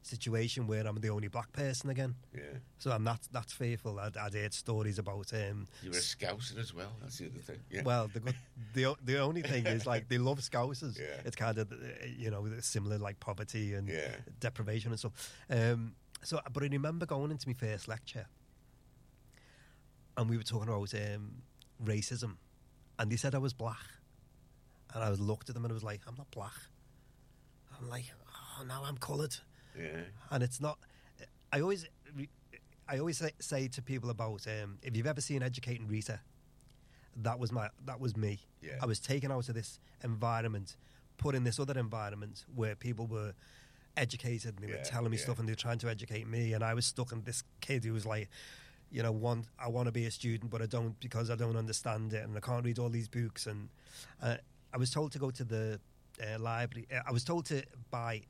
situation where I'm the only black person again. Yeah. So that's fearful. I'd heard stories about. You were a Scouser as well. That's the other thing. Yeah. Well, the only thing is like they love Scousers. Yeah. It's kind of similar like poverty and deprivation and stuff. But I remember going into my first lecture, and we were talking about racism, and they said I was black, and I looked at them and I was like, I'm not black. I'm like, oh, now I'm coloured. Yeah. And it's not. I always say to people about if you've ever seen Educating Rita, that was me. Yeah. I was taken out of this environment, put in this other environment where people were educated and they were telling me stuff and they were trying to educate me, and I was stuck in this kid who was like, I want to be a student but I don't, because I don't understand it and I can't read all these books. And I was told to go to the library. I was told to buy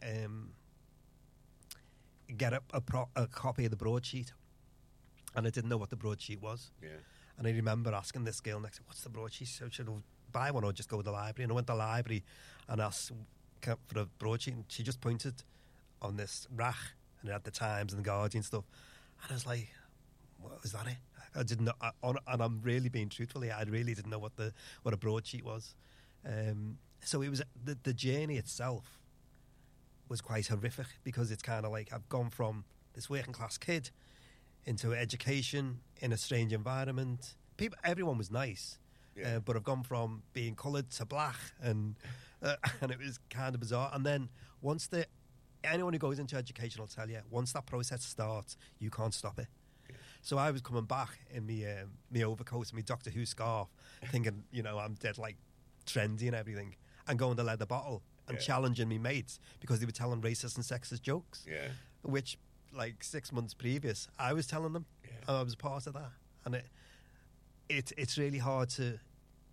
get a copy of the broadsheet, and I didn't know what the broadsheet was. Yeah. And I remember asking this girl next to me, what's the broadsheet? So should I buy one or just go to the library? And I went to the library and asked for a broadsheet, and she just pointed on this rack, and it had the Times and the Guardian stuff. And I was like, what was that? I didn't know, and I'm really being truthful here, I really didn't know what a broadsheet was. So it was the journey itself was quite horrific, because it's kind of like I've gone from this working class kid into education in a strange environment. Everyone was nice, but I've gone from being coloured to black, and it was kind of bizarre. And then anyone who goes into education will tell you, once that process starts, you can't stop it. Yeah. So I was coming back in my overcoat and my Doctor Who scarf, thinking, I'm dead like trendy and everything, and going to Leather Bottle and challenging me mates because they were telling racist and sexist jokes, which like 6 months previous I was telling them, and I was part of that. And it's really hard to,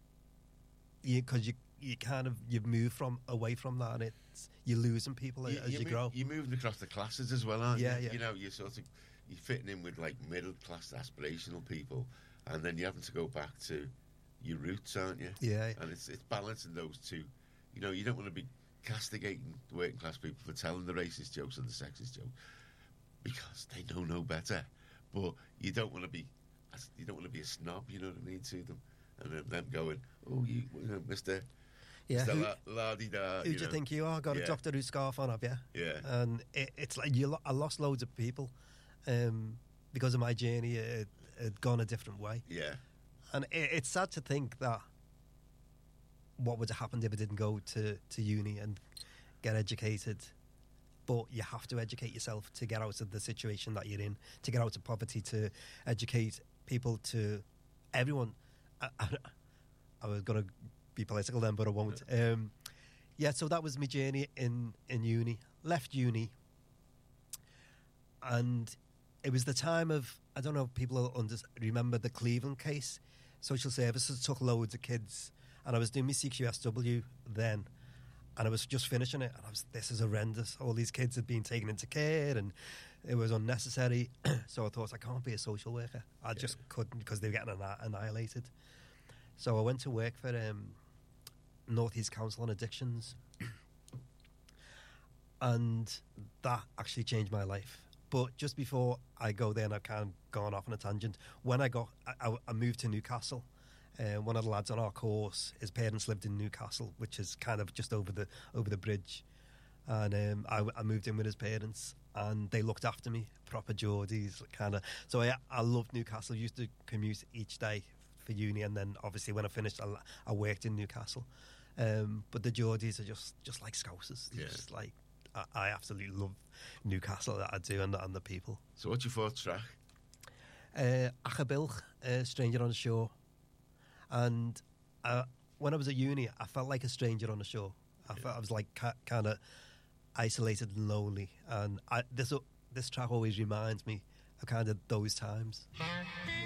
because you kind of you've moved away from that, and you're losing people as you grow. You're moving across the classes as well, aren't you? Yeah. You're you're fitting in with like middle class aspirational people, and then you're having to go back to your roots, aren't you? Yeah. And it's balancing those two. You don't want to be castigating the working class people for telling the racist jokes and the sexist jokes because they know no better. But you don't want to be a snob, you know what I mean, to them, and then them going, oh, Mister. Yeah, la-di-da. Who do you think you are? Got a Doctor Who scarf on, have you? Yeah. And it's like I lost loads of people because of my journey. It had gone a different way. Yeah. And it's sad to think that what would have happened if I didn't go to uni and get educated. But you have to educate yourself to get out of the situation that you're in, to get out of poverty, to educate people, to everyone. I was going to be political then, but I won't. So that was my journey in uni. Left uni, and it was the time of, I don't know if people remember the Cleveland case. Social services took loads of kids, and I was doing my CQSW then, and I was just finishing it, and this is horrendous. All these kids had been taken into care, and it was unnecessary. So I thought, I can't be a social worker. I just couldn't, because they were getting annihilated. So I went to work for North East Council on Addictions, and that actually changed my life. But just before I go there, and I've kind of gone off on a tangent, when I moved to Newcastle. One of the lads on our course, his parents lived in Newcastle, which is kind of just over the bridge, and I moved in with his parents, and they looked after me, proper Geordies kind of. So I loved Newcastle. I used to commute each day for uni, and then obviously when I finished, I worked in Newcastle. But the Geordies are just like Scousers. Just like, I absolutely love Newcastle, that I do, and the people. So what's your fourth track? Achabilch, Stranger on the Shore. And when I was at uni, I felt like a stranger on the shore. I was like kind of isolated and lonely. And this track always reminds me of kind of those times.